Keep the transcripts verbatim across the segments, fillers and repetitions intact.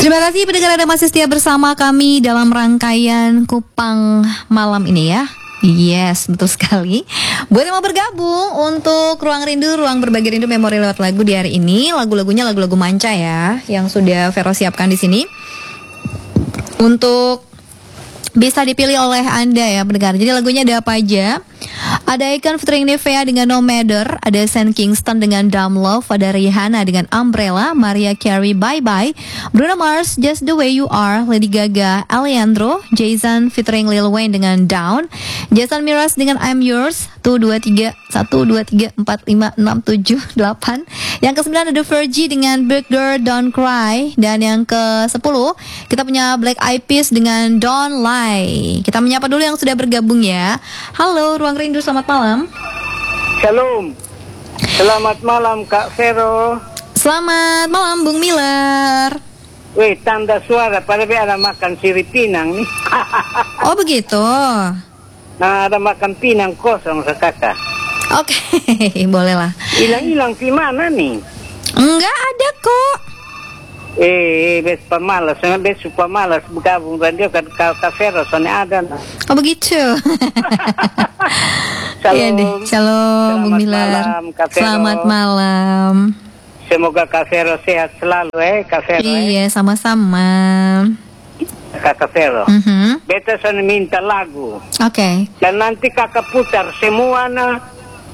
Terima kasih pendengar Anda masih setia bersama kami dalam rangkaian Kupang malam ini ya. Yes, betul sekali. Buat yang mau bergabung untuk Ruang Rindu, Ruang Berbagi Rindu Memori lewat lagu di hari ini, lagu-lagunya lagu-lagu manca ya, yang sudah Vero siapkan di sini untuk bisa dipilih oleh Anda ya pendengar. Jadi lagunya ada apa aja? Ada Icon featuring Nivea dengan No Matter, ada Sean Kingston dengan Dumb Love, ada Rihanna dengan Umbrella, Mariah Carey Bye Bye, Bruno Mars Just the Way You Are, Lady Gaga Alejandro, Jason featuring Lil Wayne dengan Down, Jason Mraz dengan I'm Yours. Satu, dua, tiga, satu, dua, tiga, empat, lima, enam, tujuh, delapan. Yang ke sembilan ada Fergie dengan Big Girl Don't Cry. Dan yang ke sepuluh kita punya Black Eyed Peas dengan Don't Lie. Kita menyapa dulu yang sudah bergabung ya. Halo Ruang Rindu, selamat malam. Shalom. Selamat malam Kak Vero. Selamat malam Bung Miller. Wih, tanda suara pada ada makan sirip pinang nih. Oh begitu. Nah, ada makan pinang kosong sa kakak. Oke, okay, boleh lah. Hilang-hilang di mana nih? Enggak ada kok. Eh, bes pemalas, bes pemalas bergabung dan dia kan Kak Vero soalnya ada. Nah. Oh begitu. Shalom. Iya deh. Shalom Bung Miller. Malam, Selamat malam. Semoga Kak Vero sehat selalu eh, Kak Vero. Iya, eh. sama-sama. Kakak Vero, mm-hmm. beta sana minta lagu. Oke. Okay. Dan nanti kakak putar semua na.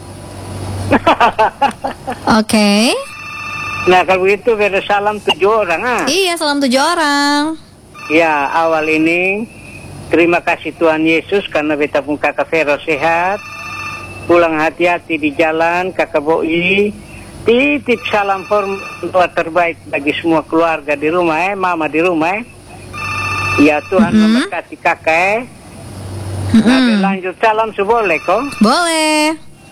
Oke. Okay. Nah kalau begitu beda salam tujuh orang ah. Iya, salam tujuh orang. Ya, awal ini terima kasih Tuhan Yesus karena beta pun kakak Vero sehat. Pulang hati-hati di jalan kakak Boi. Titip salam formal terbaik bagi semua keluarga di rumah eh, mama di rumah eh. Ya Tuhan mm-hmm. memberkati kakak eh. Mm-hmm. Nah, lanjut salam seboleh kok? Boleh.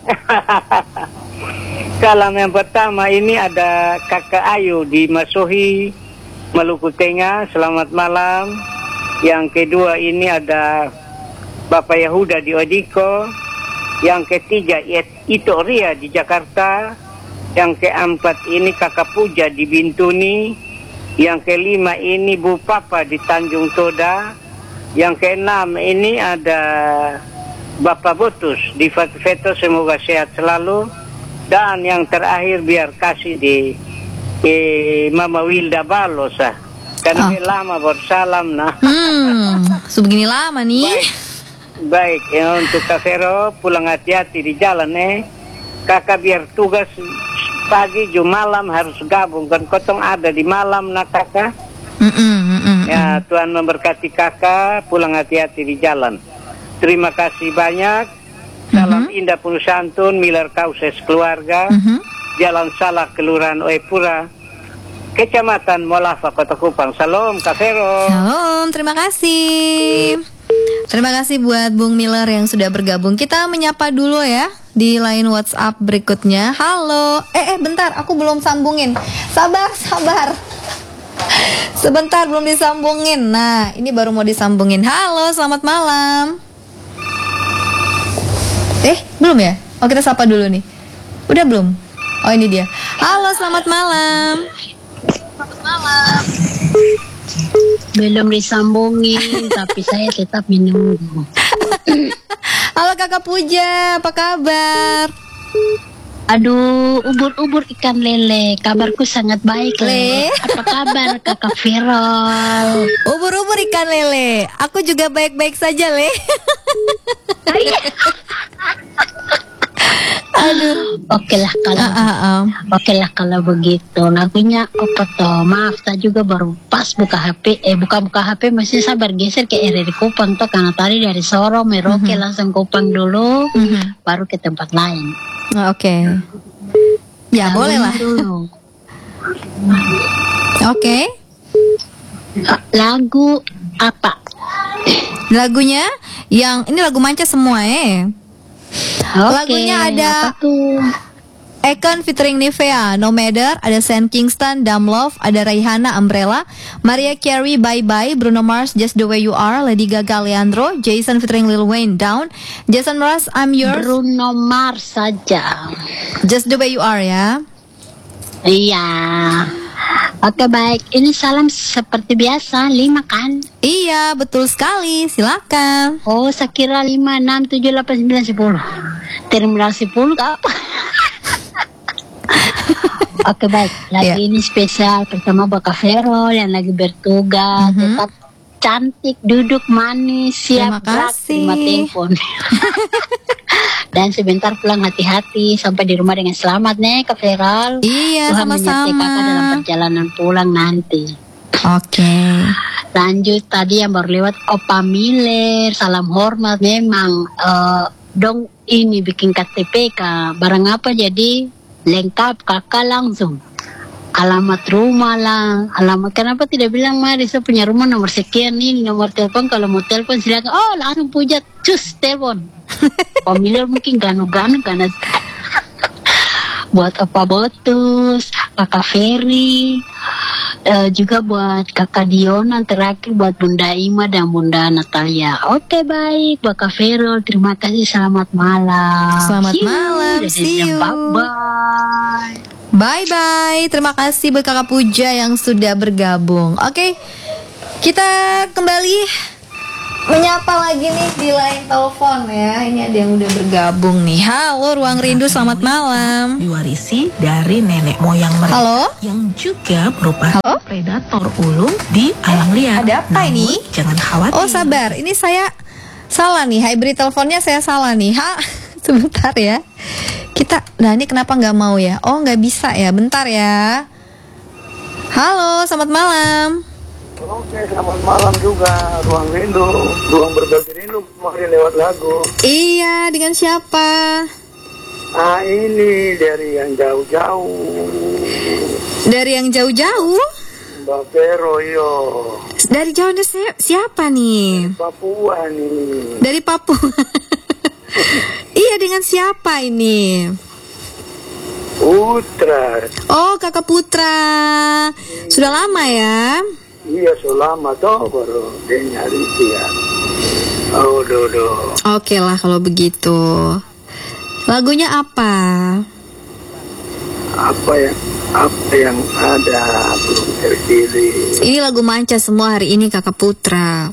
Salam yang pertama ini ada kakak Ayu di Masohi, Maluku Tengah. Selamat malam. Yang kedua ini ada Bapak Yahuda di Odiko. Yang ketiga Ito Ria di Jakarta. Yang keempat ini kakak Puja di Bintuni. Yang kelima ini Bu Papa di Tanjung Toda. Yang keenam ini ada Bapak Botus di Veto, semoga sehat selalu. Dan yang terakhir biar kasih di eh, Mama Wilda Balosa. Karena oh. lama bersalam nah. Hmm, sebegini lama nih. Baik, baik ya, untuk Kak Vero pulang hati-hati di jalan eh. Kakak biar tugas pagi jam malam harus gabung kan kotong ada di malam nak kakak. Mm-mm, mm-mm, ya Tuhan memberkati kakak, pulang hati-hati di jalan. Terima kasih banyak. Salam mm-hmm. indah penuh santun Miller Kauses keluarga. Mm-hmm. Jalan Salak Kelurahan Oepura, Kecamatan Molafa Kota Kupang. Salam Kak Vero. Salam, terima kasih. Terima kasih buat Bung Miller yang sudah bergabung. Kita menyapa dulu ya di line WhatsApp berikutnya. Halo. Eh eh bentar, aku belum sambungin. Sabar, sabar. Sebentar belum disambungin. Nah, ini baru mau disambungin. Halo, selamat malam. Eh, belum ya? Oh, kita sapa dulu nih. Udah belum? Oh, ini dia. Halo, selamat malam. Selamat malam. Belum disambungin, tapi saya tetap menunggu. Halo Kakak Puja, apa kabar? Aduh, ubur-ubur ikan lele, kabarku sangat baik Le. Apa kabar Kakak Vero? Ubur-ubur ikan lele, aku juga baik-baik saja Le. Aduh, oke lah kalau uh, uh, uh. oke lah kalau begitu. Lagunya apa toh? Maaf, saya juga baru pas buka H P. Eh buka-buka H P masih sabar geser ke R R Kupang toh karena tadi dari Sorong Merauke uh-huh. langsung Kupang dulu, uh-huh. baru ke tempat lain. Oke. Okay. Ya lalu boleh lah. Oke. Okay. Lagu apa? Lagunya yang ini lagu manca semua eh. Okay, lagunya ada Icon featuring Nivea, No Matter, ada Sean Kingston, Dumb Love, ada Rihanna, Umbrella, Mariah Carey, Bye Bye, Bruno Mars, Just the Way You Are, Lady Gaga, Alejandro, Jason featuring Lil Wayne, Down, Jason Mraz, I'm Yours. Bruno Mars saja. Just the Way You Are ya. Iya. Oke baik, ini salam seperti biasa, lima kan? Iya, betul sekali. Silakan. Oh, saya kira lima, enam, tujuh, delapan, sembilan, sepuluh. Terminal sepuluh apa? Oke baik, lagi Yeah. ini spesial pertama buat Kak Vero yang lagi bertugas. Mhm. Tetap cantik, duduk manis, Terima siap gerak, kasih. terima telepon. Dan sebentar pulang hati-hati sampai di rumah dengan selamat nih Kak Vero. Iya, Tuhan menyertai sama-sama. kakak dalam perjalanan pulang nanti. Oke. Lanjut tadi yang baru lewat Opa Miller, salam hormat memang eh, dong ini bikin K T P Kak, barang apa jadi lengkap kakak langsung. Alamat rumah lah, alamat kenapa tidak bilang mari saya punya rumah nomor sekian nih nomor telepon, kalau mau telepon silakan. Oh langsung puja, cus telepon. Opa Miller mungkin ganu-ganu karena buat Opa Botus, Kakak Ferry, eh, juga buat Kakak Diona, terakhir buat Bunda Ima dan Bunda Natalia. Oke baik, buat Kak Vero, terima kasih, selamat malam. Selamat See you. malam, see you. Bye bye. Bye-bye. Terima kasih buat Kakak Puja yang sudah bergabung. Oke, kita kembali menyapa lagi nih di line telepon ya. Ini ada yang udah bergabung nih. Halo Ruang Rindu, selamat malam. Diwarisi dari nenek moyang mereka Halo? yang juga merupakan Halo? predator ulung di alam liar. Ada apa Namun, ini? Jangan khawatir. Oh sabar, ini saya salah nih. Hybrid teleponnya saya salah nih. Ha, sebentar ya. Kita, nah ini kenapa nggak mau ya? Oh nggak bisa ya. Bentar ya. Halo, selamat malam. Oke, selamat malam juga. Ruang Rindu, ruang berbagi rindu, kemarin lewat lagu. Iya, dengan siapa? Ah, ini dari yang jauh-jauh. Dari yang jauh-jauh? Mbak Vero, yo. Dari jauhnya si- siapa nih? Papua nih. Dari Papua. Iya, dengan siapa ini? Putra. Oh, Kakak Putra. Sudah lama ya? Iya, selama toh baru dia nyari dia. Oh, dodo. Oke lah kalau begitu. Lagunya apa? Apa yang apa yang ada belum terpilih. Ini lagu manca semua hari ini Kakak Putra.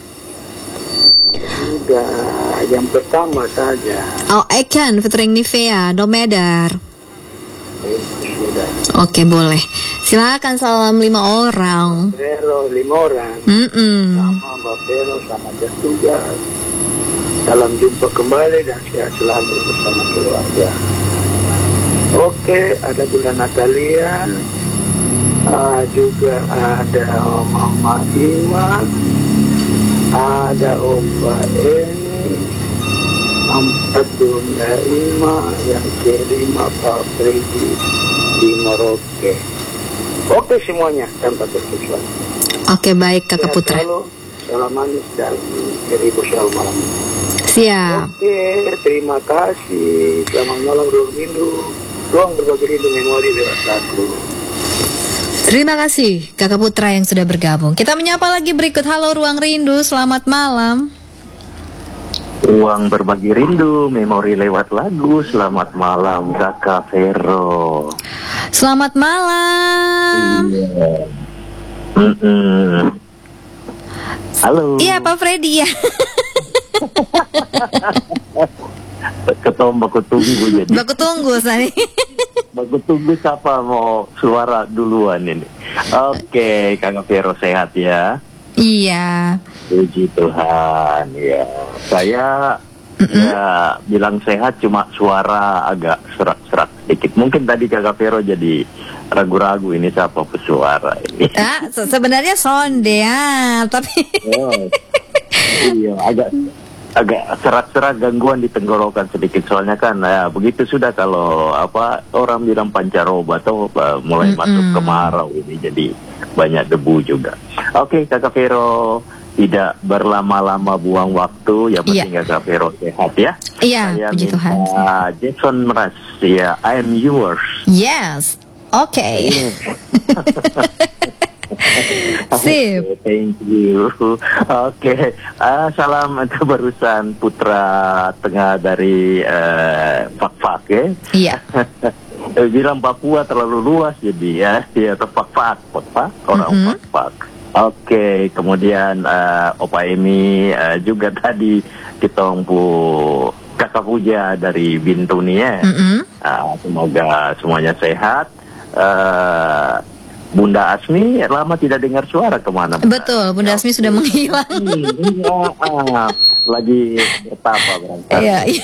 Sudah yang pertama saja. Oh, Eken featuring Nivea, No Matter. Eh, Sudah. Oke, boleh. Silakan salam lima orang. Vero lima orang. Mm-mm. Sama Mbak Vero sama bertugas. Salam jumpa kembali dan sehat selalu bersama keluarga. Oke, ada Bunda Natalia, ah, juga ada Mama Ima, ada Opa Eni, empat Bunda Ima, yang kelima Pak Freddy di Merauke. Oke semuanya tanpa terkecuali. Oke, baik Kakak Sehat Putra. selalu, salam manis dan seribu shalom malam. Siap. Oke, terima kasih. Selamat malam Ruang Rindu. Ruang berbagi rindu memori lewat lagu. Terima kasih Kakak Putra yang sudah bergabung. Kita menyapa lagi berikut. Halo Ruang Rindu, selamat malam. Ruang berbagi rindu, memori lewat lagu. Selamat malam Kakak Vero. Selamat malam. Iya. Mm-mm. Halo. Iya Pak Freddy ya. Ketemu baku tunggu jadi. Baku tunggu Sani. Baku tunggu siapa mau suara duluan ini. Oke, Kakak Vero sehat ya. Iya. Puji Tuhan ya. Saya ya bilang sehat cuma suara agak serak-serak sedikit. Mungkin tadi Kakak Vero jadi ragu-ragu ini siapa pesuara ini. Ah, se- sebenarnya sonde ya, tapi Oh, iya agak agak serak-serak gangguan di tenggorokan sedikit soalnya kan ya begitu sudah kalau apa orang bilang pancaroba atau uh, mulai Mm-mm. masuk kemarau ini jadi banyak debu juga. Oke Kakak Vero tidak berlama-lama buang waktu yang penting Kakak Vero sehat ya. iya, Saya puji minta Tuhan. Jason Mraz ya I am yours. Yes. Oke. Sip. Oke, thank you. Oke, ah, salam itu barusan Putra Tengah dari eh, Fak-Fak ya. Iya. eh, bilang Papua terlalu luas jadi ya, ya tepak-pak, pak orang Mm-mm. pak-pak. Oke, kemudian uh, Opa Emi uh, juga tadi kita pu kakak Puja dari Bintuni ya. Mm-mm. Uh, semoga semuanya sehat. Uh, Bunda Asmi lama tidak dengar suara kemana? Betul, Bunda Asmi sudah menghilang. Iya, ah, lagi betapa berangkat. Iya, iya.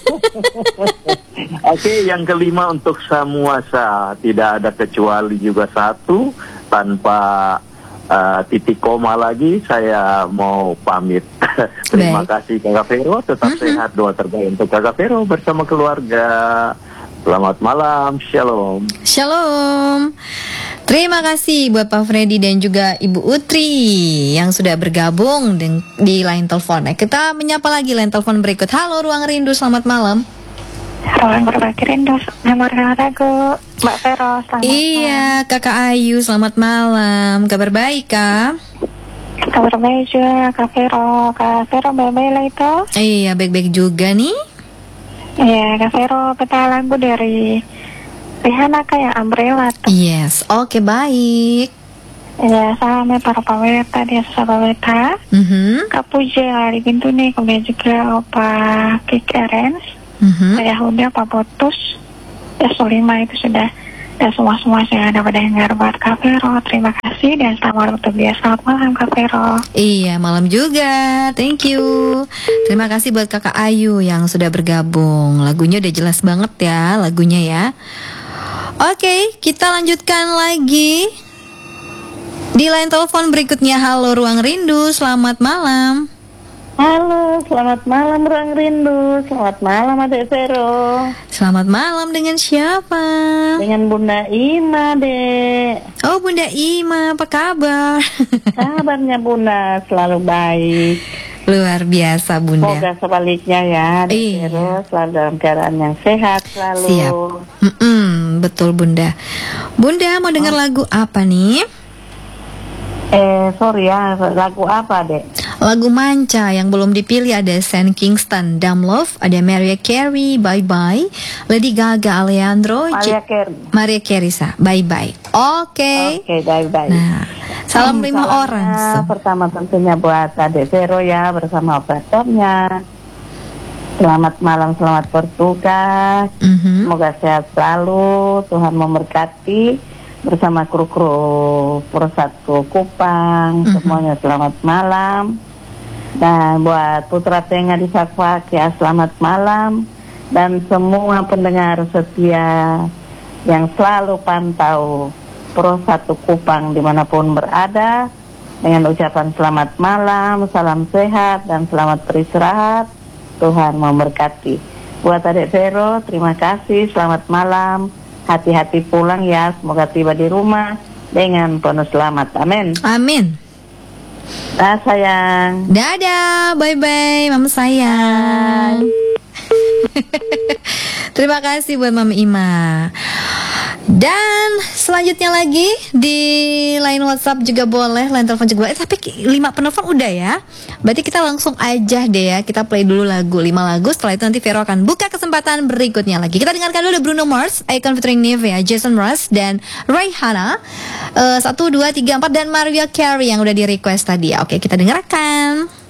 Oke, yang kelima untuk Samuasa, tidak ada kecuali juga satu tanpa uh, titik koma lagi. Saya mau pamit. Terima Baik. kasih Kakak Vero, tetap Mhm. sehat, doa terbaik untuk Kakak Vero bersama keluarga. Selamat malam, shalom. Shalom. Terima kasih buat Pak Freddy dan juga Ibu Utri yang sudah bergabung di, di line telepon. Nah, kita menyapa lagi line telepon berikut. Halo Ruang Rindu, selamat malam. Ruang Berbagi Rindu, nomor lagu Mbak Vero, selamat Iya, Kakak Ayu, selamat malam. Kabar baik, Kak? malam. Kabar baik juga, Kak Vero. Kak Vero, baik-baik lah itu? Iya, baik-baik juga nih. Iya, Kak Vero, peta lagu dari Rihanna kayak Umbrella tuh. Yes, oke baik. Iya, salamnya para paweta, dia sesabaweta. Mhm, Kak Puja di pintu nih, kemudian juga Opa Kik Erens, mhm. Pak Yahuda, Pak Botus, ya Solima itu sudah. Dan semua-semua saya ada pada dengar buat Kak Vero. Terima kasih dan selamat untuk dia. Selamat malam Kak Vero. Iya, malam juga. Thank you. Terima kasih buat Kakak Ayu yang sudah bergabung. Lagunya udah jelas banget ya, lagunya ya. Oke, kita lanjutkan lagi. Di line telepon berikutnya, halo Ruang Rindu, selamat malam. Halo, selamat malam Ruang Rindu. Selamat malam Adek Vero. Selamat malam, dengan siapa? Dengan Bunda Ima, Dek. Oh, Bunda Ima, apa kabar? Kabarnya Bunda selalu baik. Luar biasa, Bunda. Semoga sebaliknya ya, Adek Iya. Vero selalu dalam keadaan yang sehat selalu. Siap. Mm-mm, betul, Bunda. Bunda mau dengar lagu apa nih? Eh, sorry ya, lagu apa, Dek? Lagu Manca yang belum dipilih ada Sean Kingston, Dumb Love, ada Mariah Carey, Bye Bye, Lady Gaga, Alejandro, Maria J- Carey. Maria Carey, Sa. Bye Bye. Oke. Oke, baik-baik. Nah, salam Hmm, lima salamnya orang. So. Pertama tentunya buat Adek Vero ya bersama operatornya. Selamat malam, selamat bertugas. Mhm. Semoga sehat selalu, Tuhan memberkati bersama kru-kru Persatu Kupang. Mhm. Semuanya selamat malam. Dan buat Putra Tengah di Sakwak ya selamat malam. Dan semua pendengar setia yang selalu pantau Persatu Kupang dimanapun berada, dengan ucapan selamat malam, salam sehat dan selamat beristirahat. Tuhan memberkati. Buat Adek Vero, terima kasih, selamat malam. Hati-hati pulang ya, semoga tiba di rumah dengan penuh selamat. Amin. Amin. Dah sayang. Dadah, bye-bye, Mama sayang. Terima kasih buat Mama Ima. Dan selanjutnya lagi di line WhatsApp juga boleh, line telepon juga boleh. Eh, tapi lima penelpon udah ya. Berarti kita langsung aja deh ya. Kita play dulu lagu, lima lagu. Setelah itu nanti Vero akan buka kesempatan berikutnya lagi. Kita dengarkan dulu Bruno Mars, Icon featuring Nivea, Jason Mraz dan Rihanna. Uh, satu, dua, tiga, empat dan Mariah Carey yang udah di request tadi ya. Oke, kita dengarkan.